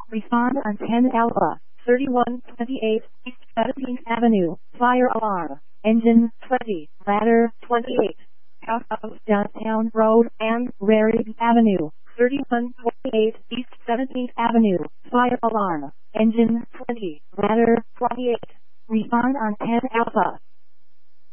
Respond on 10 Alpha, 3128 East 17th Avenue, fire alarm, engine 20, ladder 28, out of Downtown Road and Raritan Avenue, 3128 East 17th Avenue, fire alarm, engine 20, ladder 28. Respond on 10 Alpha.